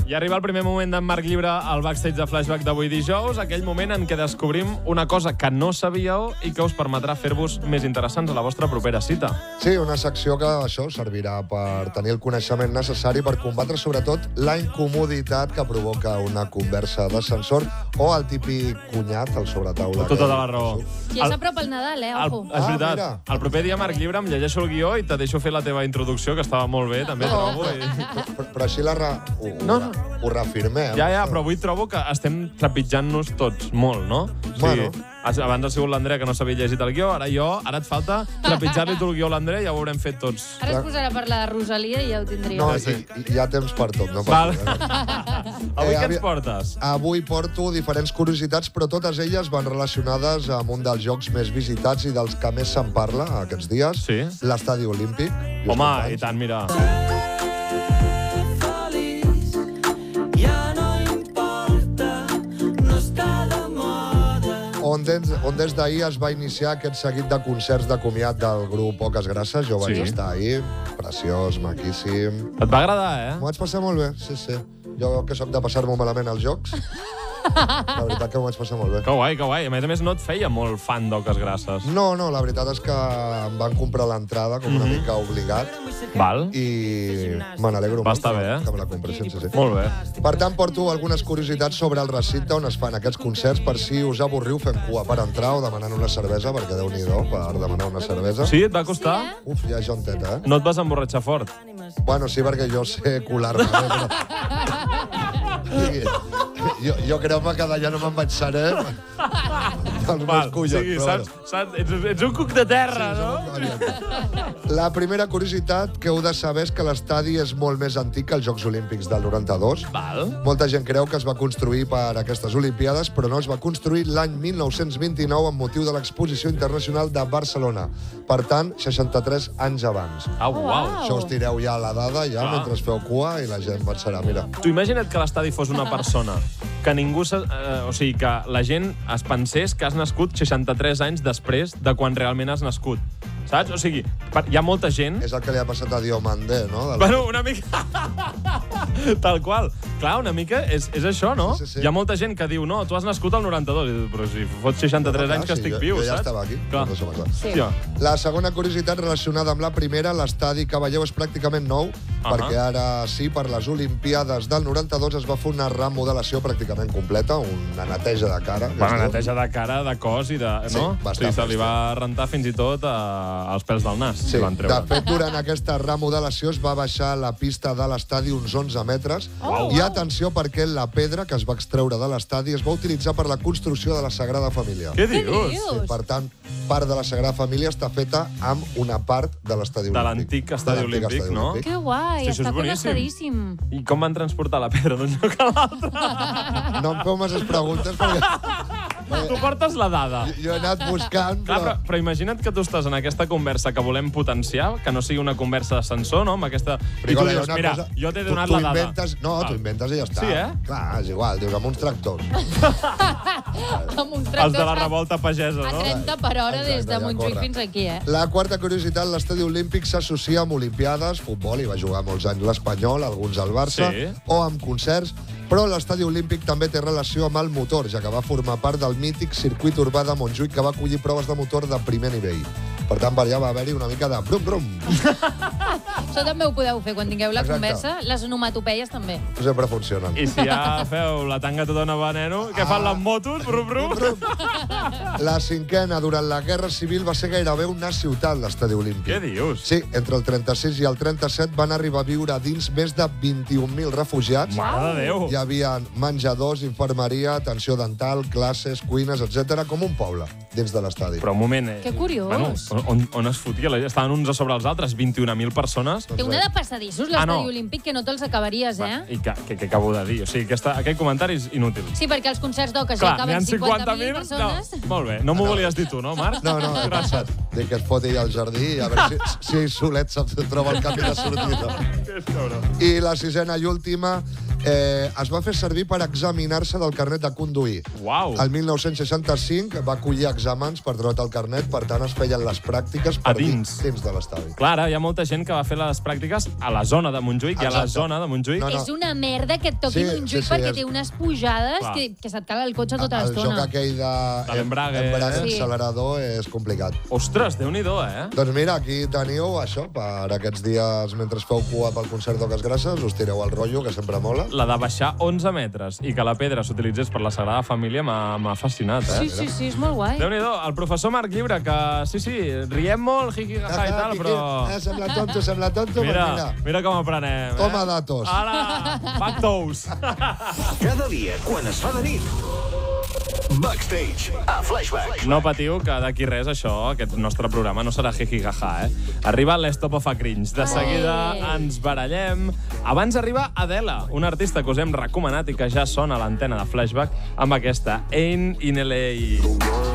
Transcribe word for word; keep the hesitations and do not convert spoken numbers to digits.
I arriba el primer moment d'en Marc Llibre al backstage de Flashback d'avui dijous, aquell moment en què descobrim una cosa que no sabíeu i que us permetrà fer-vos més interessants a la vostra propera cita. Sí, una secció que això servirà per tenir el coneixement necessari per combatre sobretot la incomoditat que provoca una conversa d'ascensor o el típic cunyat al sobretaula. Tota de la raó. Ja s'apropa el Nadal, eh? El, Ojo. és Ah, veritat. mira. El proper dia, Marc Llibre, em llegeixo el guió i te deixo fer la teva introducció, que estava molt bé, també trobo. I... Però, però així la re... ho, No, ho, no. ho reafirmem. Ja, ja, però avui trobo que estem trepitjant-nos tots molt, no? O Bueno. abans ha sigut l'Andrea, que no s'havia llegit el guió, ara jo, ara et falta trepitjar-li tu el guió a l'Andrea i ja ho haurem fet tots. Ara es posarà per la de Rosalia i ja ho tindria. No, Sí. i, i hi ha temps per tot. No Val. passa Avui Eh, què avi- ens portes? Avui porto diferents curiositats, però totes elles van relacionades amb un dels jocs més visitats i dels que més se'n parla aquests dies, Sí. l'Estadi Olímpic. Lluís Home, Companys. i tant, mira. On des, on des d'ahir es va iniciar aquest seguit de concerts de comiat del grup Poques Grasses. Jo vaig Sí. estar ahir, preciós, maquíssim. Et va agradar, eh? M'ho vaig passar molt bé, sí, sí. Jo que sóc de passar-m'ho malament als jocs, la veritat que m'ho vaig passar molt bé. Que guai, que guai. A més a més, no et feia molt fan d'Oques Grasses. No, no, la veritat és que em van comprar l'entrada com una mica obligat Val? i me n'alegro Va molt estar bé, eh? que me la compressin, sí, sí. Molt bé. Per tant, porto algunes curiositats sobre el recinte on es fan aquests concerts per si us avorriu fent cua per entrar o demanant una cervesa, perquè Déu-n'hi-do, per demanar una cervesa. Sí, et va costar? Uf, ja jonteta, eh? No et vas emborratxar fort? Bueno, sí, perquè jo sé colar-me. Eh? Però... jo, jo creu-me que d'allà no me'n vaig seré dels meus collons. sigui, però saps, bueno. saps, ets, ets un cuc de terra, Sí, no? som- La primera curiositat que heu de saber és que l'estadi és molt més antic que els Jocs Olímpics del noranta-dos. Val. Molta gent creu que es va construir per aquestes Olimpiades, però no, es va construir l'any mil nou-cents vint-i-nou amb motiu de l'Exposició Internacional de Barcelona. Per tant, seixanta-tres anys abans. Au, uau. Això us tireu ja la dada, ja, Clar. mentre feu cua, i la gent pensarà, mira... Tu imagina't que l'estadi fos una persona, que ningú... Se, eh, o sigui, que la gent es pensés que has nascut seixanta-tres anys després de quan realment has nascut. Saps? O sigui, per, hi ha molta gent... És el que li ha passat a Diomandé, no? Del... Bueno, una mica... Tal qual. Clar, una mica és, és això, no? Sí, sí, sí. Hi ha molta gent que diu, no, tu has nascut al noranta-dos. I diu, però si fots seixanta-tres anys que sí, estic jo, viu, jo ja saps? estava aquí. Clar. No se m'ha clar. Sí. Sí, La segona curiositat relacionada amb la primera, l'estadi que veieu és pràcticament nou, Ahà. perquè ara sí, per les Olimpiades del noranta-dos es va fer una remodelació pràcticament completa, una neteja de cara. que es Bueno, diu. neteja de cara, de cos i de... Sí, no? bastant, sí, se li bastant. va rentar fins i tot eh, als pèls del nas. Sí, li van de treure. fet, durant aquesta remodelació es va baixar la pista de l'estadi uns onze metres. Oh, I wow. atenció, perquè la pedra que es va extreure de l'estadi es va utilitzar per la construcció de la Sagrada Família. Què Què dius? dius? Per tant, part de la Sagrada Família està feta amb una part de l'estadi De olímpic. l'antic estadi De l'antic olímpic, estadi no? olímpic. Que guai, Sí, això és està boníssim. connectadíssim. I com van transportar la pedra d'un lloc a l'altre? No em feu masses preguntes perquè Tu portes la dada. jo he anat buscant, Clar, però, però... però imagina't que tu estàs en aquesta conversa que volem potenciar, que no sigui una conversa d'ascensor, no? Amb aquesta... I tu Frigola, hi ha dius, una mira, cosa- jo t'he tu- donat tu la dada. inventes, No, Val. tu inventes i ja està. Sí, eh? Clar, és igual, dius, amb uns tractors. Amb uns Els tractors de la a- revolta pagesa, a no? trenta per hora Exacte, des de ja Montjuïc corre. fins aquí, eh? La quarta curiositat, l'estadi olímpic s'associa amb Olimpiades, futbol, hi va jugar molts anys l'Espanyol, alguns al Barça, Sí. o amb concerts, però l'estadi olímpic també té relació amb el motor, ja que va formar part del mític circuit urbà de Montjuïc que va acollir proves de motor de primer nivell. Per tant, per allà va haver-hi una mica de brum-brum. Això també ho podeu fer quan tingueu la Exacte. conversa. Les onomatopeies també. Sempre funcionen. I si ja feu la tanga tota nova, neno, què fan les motos? Brum, brum. La cinquena, durant la Guerra Civil, va ser gairebé una ciutat, l'estadi olímpic. Què dius? Sí, entre el trenta-sis i el trenta-set van arribar a viure dins més de vint-i-un mil refugiats. Mare de Déu. Hi havia menjadors, infermeria, atenció dental, classes, cuines, etcètera, com un poble dins de l'estadi. Però un moment... Eh, Que curiós. Bueno, on, on es fotia la gent? Estaven uns a sobre els altres, vint-i-una mil persones. Té una de passadissos, l'estadi Ah, no. olímpic, que no te'ls acabaries, eh? I que, que, que acabo de dir? O sigui, aquesta, aquest comentari és inútil. Sí, perquè els concerts d'oques ja Clar, n'hi ha acaben cinquanta cinquanta mil mil... persones. No, molt bé. No m'ho volies dir tu, no, Marc? No, no, Gràcies. dic que es foti al jardí i a veure si, si solet se'm troba el camí de sortida. I la sisena i última, eh, es va fer servir per examinar-se del carnet de conduir. Uau. El mil nou-cents seixanta-cinc va acollir exàmens per treure't el carnet, per tant es feien les pràctiques per A dins. dins de l'estadi. Clar, ara hi ha molta gent que va fer les pràctiques a la zona de Montjuïc i a la Exacte. zona de Montjuïc. No, no. És una merda que et toqui Sí, un juic sí, sí, perquè és- té unes pujades Clar. que, que se't cala el cotxe tota El joc l'estona. aquell de, De l'embrague. embrague Sí. accelerador és complicat. Ostres, Déu-n'hi-do, eh? Doncs mira, aquí teniu això, per aquests dies, mentre feu cua pel concert d'Oques Grasses, us tireu el rotllo, que sempre mola. La de baixar onze metres i que la pedra s'utilitzés per la Sagrada Família m'ha m'ha fascinat, eh? Sí, sí, sí, és molt guai. Déu-n'hi-do, el professor Marc Llibre, que sí, sí, riem molt, jiqui-jaja i tal, però... Eh, sembla tonto, sembla tonto, Mira, però mira. mira com aprenem, eh? Toma datos. Ara, factos. Cada dia, quan es fa de nit. Backstage, a Flashback. No patiu, que d'aquí res, això, aquest nostre programa no serà jiqui-jaja, eh? Arriba l'Stop of a Cringe. De seguida Ai. ens barallem. Abans arriba Adela, una artista que us hem recomanat i que ja sona a l'antena de Flashback amb aquesta Ain't in L A.